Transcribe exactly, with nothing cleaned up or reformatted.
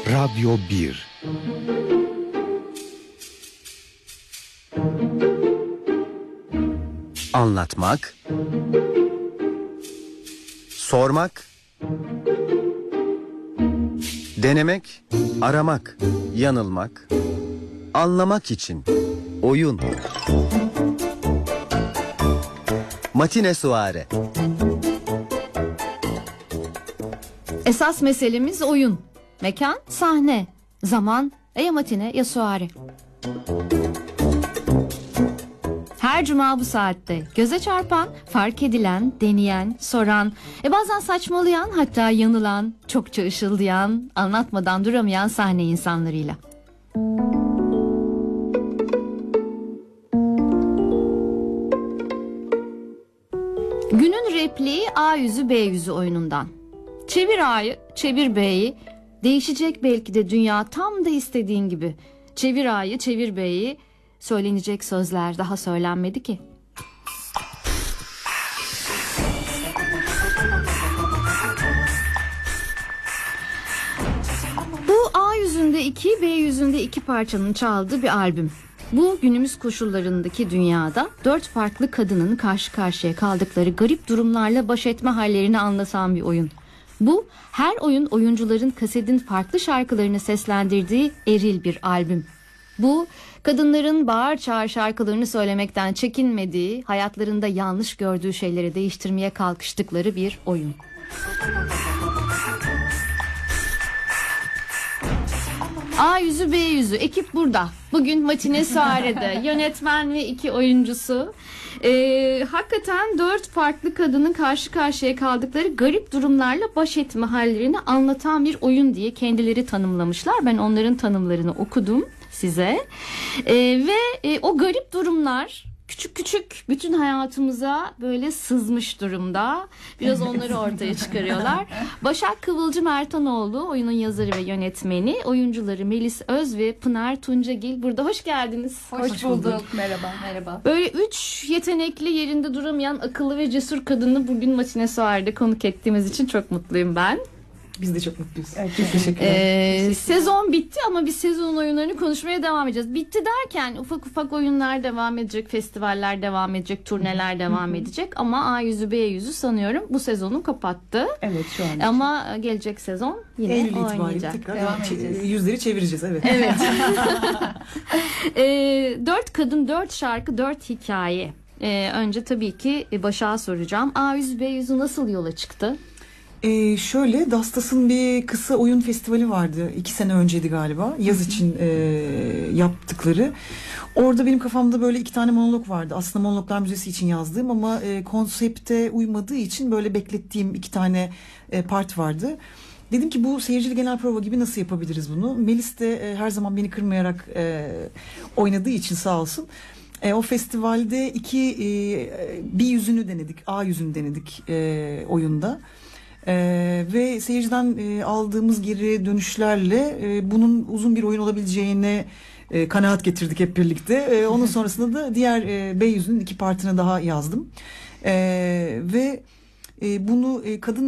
Radyo bir. Anlatmak, sormak, denemek, aramak, yanılmak, anlamak için oyun. Matine Suare. Esas meselemiz oyun. Mekan, sahne. Zaman, ya matine ya suare. Her cuma bu saatte göze çarpan, fark edilen, deneyen, soran, e bazen saçmalayan, hatta yanılan, çokça ışıldayan, anlatmadan duramayan sahne insanlarıyla. Günün repliği A yüzü B yüzü oyunundan. Çevir A'yı, çevir B'yi. Değişecek belki de dünya tam da istediğin gibi. Çevir A'yı, çevir B'yi. Söylenecek sözler daha söylenmedi ki. Bu A yüzünde iki, B yüzünde iki parçanın çaldığı bir albüm. Bu günümüz koşullarındaki dünyada dört farklı kadının karşı karşıya kaldıkları garip durumlarla baş etme hallerini anlatan bir oyun. Bu her oyun oyuncuların kasetin farklı şarkılarını seslendirdiği eril bir albüm. Bu kadınların bağır çağır şarkılarını söylemekten çekinmediği, hayatlarında yanlış gördüğü şeyleri değiştirmeye kalkıştıkları bir oyun. A yüzü B yüzü ekip burada. Bugün Matine Suare'de yönetmen ve iki oyuncusu. Ee, hakikaten dört farklı kadının karşı karşıya kaldıkları garip durumlarla baş etme hallerini anlatan bir oyun diye kendileri tanımlamışlar. Ben onların tanımlarını okudum size. Ee, ve e, o garip durumlar küçük küçük bütün hayatımıza böyle sızmış durumda. Biraz onları ortaya çıkarıyorlar. Başak Kıvılcım Ertanoğlu oyunun yazarı ve yönetmeni. Oyuncuları Melis Öz ve Pınar Tuncagil burada. Hoş geldiniz. Hoş, Hoş bulduk. bulduk. Merhaba. Merhaba. Böyle üç yetenekli, yerinde duramayan, akıllı ve cesur kadını bugün Matine Suare'de konuk ettiğimiz için çok mutluyum ben. Biz de çok mutluyuz. Evet, çok teşekkür ederim. Ee, sezon bitti ama biz sezon oyunlarını konuşmaya devam edeceğiz. Bitti derken ufak ufak oyunlar devam edecek, festivaller devam edecek, turneler devam edecek. Ama A yüzü B yüzü sanıyorum bu sezonu kapattı. Evet şu an. Ama gelecek sezon yine Eylül oynayacak. Tekrar devam edeceğiz. Yüzleri çevireceğiz evet. Evet. ee, dört kadın, dört şarkı, dört hikaye. Ee, önce tabii ki Başak'a soracağım. A yüzü B yüzü nasıl yola çıktı? Ee, şöyle Dastas'ın bir kısa oyun festivali vardı. iki sene önceydi galiba. Yaz için e, yaptıkları. Orada benim kafamda böyle iki tane monolog vardı. Aslında Monologlar Müzesi için yazdığım ama e, konsepte uymadığı için böyle beklettiğim iki tane e, part vardı. Dedim ki bu seyircili genel prova gibi nasıl yapabiliriz bunu? Melis de e, her zaman beni kırmayarak e, oynadığı için sağ olsun. E, o festivalde iki e, bir yüzünü denedik. A yüzünü denedik e, oyunda. Ee, ve seyirciden e, aldığımız geri dönüşlerle e, bunun uzun bir oyun olabileceğine e, kanaat getirdik hep birlikte. E, onun sonrasında da diğer e, B yüzünün iki partını daha yazdım. E, ve e, bunu e, kadın